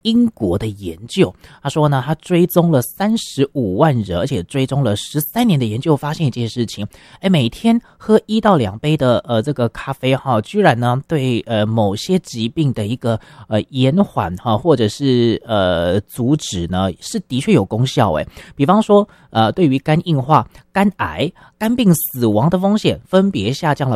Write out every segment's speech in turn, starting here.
英国的研究。他说呢，他追踪了35万人，而且追踪了13年的研究，发现一件事情，每天喝1到2杯的这个咖啡哈，居然呢对某些疾病的一个延缓哈，或者是阻止呢，是的确有功效比方说对于肝硬化、肝癌、肝病死亡的风险分别下降了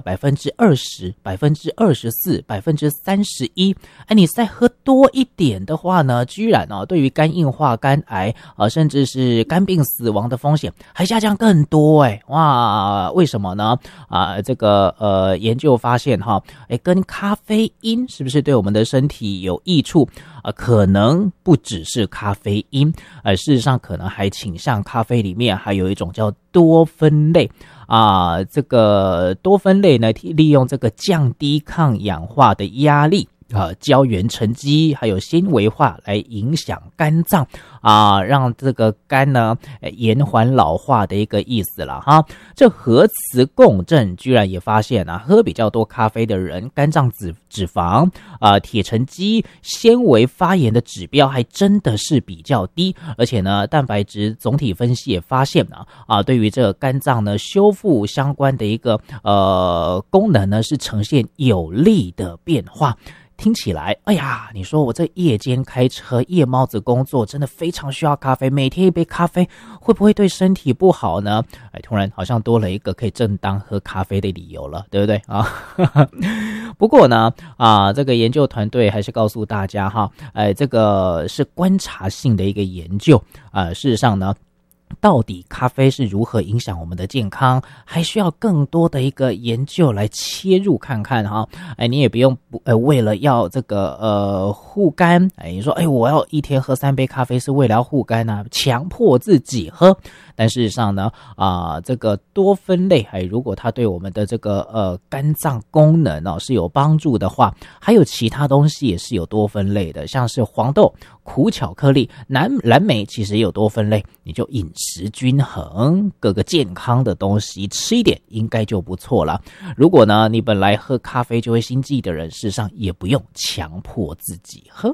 20%、24%、31%。你再喝多一点的话呢，居然对于肝硬化、肝癌甚至是肝病死亡的风险还下降更多哇，为什么呢？这个研究发现跟咖啡因是不是对我们的身体有益处？可能不只是咖啡因，事实上可能还倾向咖啡里面还有一种叫多酚类这个多酚类呢，利用这个降低抗氧化的压力胶原沉积还有纤维化来影响肝脏让这个肝呢延缓老化的一个意思了哈。这核磁共振居然也发现喝比较多咖啡的人，肝脏脂肪铁沉积、纤维发炎的指标还真的是比较低，而且呢蛋白质总体分析也发现对于这个肝脏呢修复相关的一个功能呢是呈现有利的变化。听起来，哎呀，你说我这夜间开车、夜猫子工作，真的非常需要咖啡，每天一杯咖啡，会不会对身体不好呢？突然好像多了一个可以正当喝咖啡的理由了，对不对不过呢，这个研究团队还是告诉大家这个是观察性的一个研究事实上呢，到底咖啡是如何影响我们的健康，还需要更多的一个研究来切入看看你也不用为了要这个护肝你说我要一天喝3杯咖啡是为了要护肝强迫自己喝。但事实上呢这个多酚类如果它对我们的这个肝脏功能是有帮助的话，还有其他东西也是有多酚类的，像是黄豆、苦巧克力、蓝莓其实也有多酚类。你就饮食均衡，各个健康的东西吃一点应该就不错了。如果呢你本来喝咖啡就会心悸的人，事实上也不用强迫自己喝。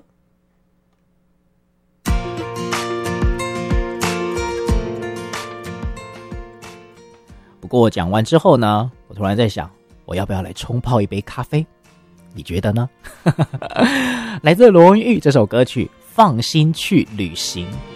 不过讲完之后呢，我突然在想，我要不要来冲泡一杯咖啡？你觉得呢？来自罗文玉这首歌曲《放心去旅行》。